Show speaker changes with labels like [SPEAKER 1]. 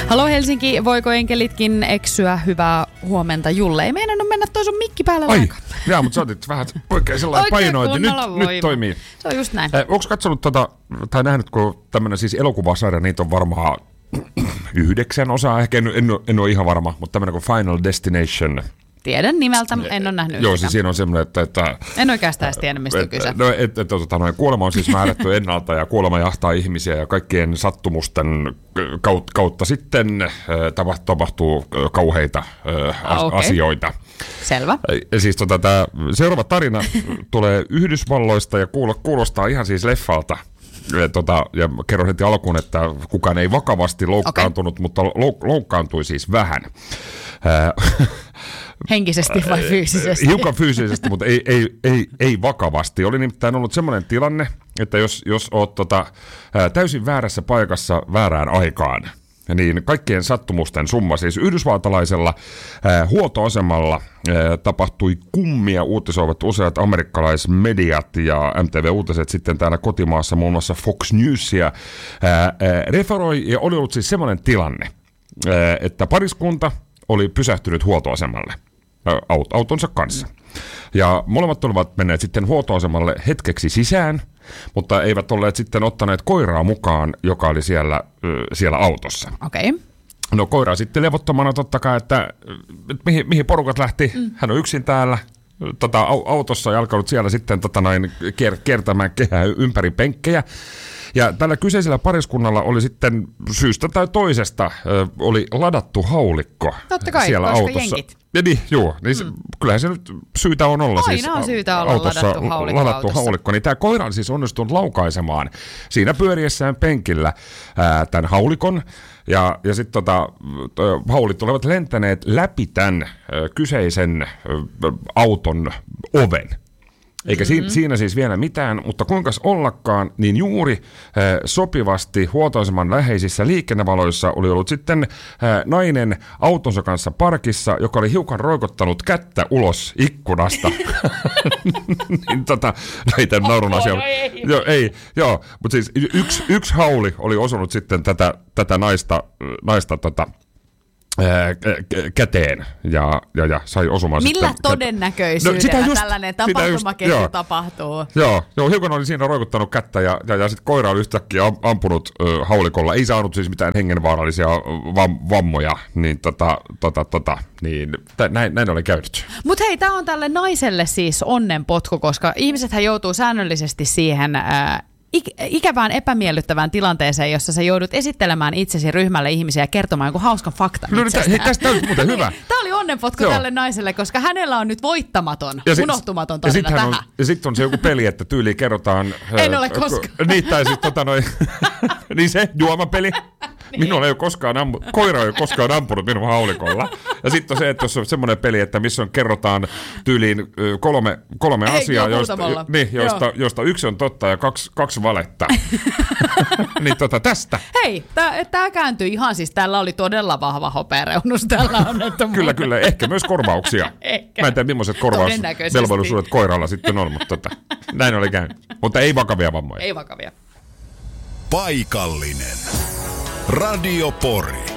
[SPEAKER 1] Halo Helsinki, voiko enkelitkin eksyä? Hyvää huomenta Julle. Ei meinannut mennä toi sun mikki päälle lainkaan.
[SPEAKER 2] Jaa, mutta sä otit vähän oikein sellainen painointi. Nyt toimii.
[SPEAKER 1] Se on just näin.
[SPEAKER 2] Onko katsonut tai nähnyt, kun tämmönen siis elokuvasarja, niitä on varmaan 9 osaa, ehkä en ole ihan varma, mutta tämmönen kuin Final Destination.
[SPEAKER 1] Tiedän nimeltä, en ole nähnyt.
[SPEAKER 2] Joo, siis siinä on semmoinen, että
[SPEAKER 1] en oikeastaan edes tiedä, mistä on kyse.
[SPEAKER 2] Kuolema on siis määrätty ennalta ja kuolema jahtaa ihmisiä ja kaikkien sattumusten kautta sitten tapahtuu kauheita asioita.
[SPEAKER 1] Selvä.
[SPEAKER 2] Siis tämä seuraava tarina tulee Yhdysvalloista ja kuulostaa ihan siis leffalta. Ja kerron heti alkuun, että kukaan ei vakavasti loukkaantunut, mutta loukkaantui siis vähän.
[SPEAKER 1] Henkisesti vai fyysisesti?
[SPEAKER 2] Hiukan fyysisesti, mutta ei vakavasti. Oli nimittäin ollut semmoinen tilanne, että jos oot täysin väärässä paikassa väärään aikaan, niin kaikkien sattumusten summa, siis yhdysvaltalaisella huoltoasemalla tapahtui kummia, uutisoivat useat amerikkalaismediat ja MTV-uutiset sitten täällä kotimaassa, muun muassa Fox Newsia, referoi, ja oli ollut siis semmoinen tilanne, että pariskunta oli pysähtynyt huoltoasemalle autonsa kanssa. Ja molemmat olivat menneet sitten huoltoasemalle hetkeksi sisään, mutta eivät olleet sitten ottaneet koiraa mukaan, joka oli siellä autossa.
[SPEAKER 1] Okei.
[SPEAKER 2] No koira sitten levottomana totta kai, että mihin porukat lähti. Hän on yksin täällä autossa ja alkanut siellä sitten kiertämään kehää ympäri penkkejä. Ja tällä kyseisellä pariskunnalla oli sitten syystä tai toisesta oli ladattu haulikko
[SPEAKER 1] totta kai,
[SPEAKER 2] siellä autossa. Ja niin, kyllähän se nyt syytä on olla.
[SPEAKER 1] Aina on syytä olla
[SPEAKER 2] autossa,
[SPEAKER 1] ladattu
[SPEAKER 2] haulikko. Niin tämä koira on siis onnistunut laukaisemaan siinä pyöriessään penkillä tämän haulikon. Ja sitten haulit olivat lentäneet läpi tämän kyseisen auton oven. Eikä siinä siis vielä mitään, mutta kuinkas ollakaan, niin juuri sopivasti huoltoaseman läheisissä liikennevaloissa oli ollut sitten nainen autonsa kanssa parkissa, joka oli hiukan roikottanut kättä ulos ikkunasta. Niin näitä naurun asiaa. Joo, mutta siis yksi hauli oli osunut sitten tätä naista käteen ja sai osumaan.
[SPEAKER 1] Millä todennäköisyydellä tällainen tapahtumaketju tapahtuu?
[SPEAKER 2] Joo, hiukan oli siinä roikuttanut kättä ja sitten koira oli yhtäkkiä ampunut haulikolla. Ei saanut siis mitään hengenvaarallisia vammoja, niin niin näin oli käynyt.
[SPEAKER 1] Mutta hei, tää on tälle naiselle siis onnenpotku, koska ihmisethän joutuu säännöllisesti siihen ikävään epämiellyttävään tilanteeseen, jossa sä joudut esittelemään itsesi ryhmälle ihmisiä ja kertomaan jonkun hauskan faktan itsestään.
[SPEAKER 2] Tästä on muuten hyvä.
[SPEAKER 1] Tämä oli onnenpotku tälle naiselle, koska hänellä on nyt voittamaton, unohtumaton tarina tähän.
[SPEAKER 2] Ja sitten on se joku peli, että tyyliin kerrotaan.
[SPEAKER 1] En ole koskaan.
[SPEAKER 2] Tai sitten niin se juomapeli. Minulla ei ole koskaan koira ei ole koskaan ampunut minun haulikolla. Ja sitten on se, että jos on semmoinen peli, että missä kerrotaan tyyliin kolme asiaa, joista yksi on totta ja kaksi valetta. Niin tästä.
[SPEAKER 1] Hei, tämä kääntyi ihan siis, tällä oli todella vahva hopeareunus tällä onnettomuudella.
[SPEAKER 2] Kyllä, ehkä myös korvauksia.
[SPEAKER 1] Ehkä.
[SPEAKER 2] Mä en tiedä, millaiset korvausvelvollisuudet koiralla sitten on, mutta näin oli käynyt. Mutta ei vakavia vammoja.
[SPEAKER 1] Ei vakavia.
[SPEAKER 3] Paikallinen. Radio Pori.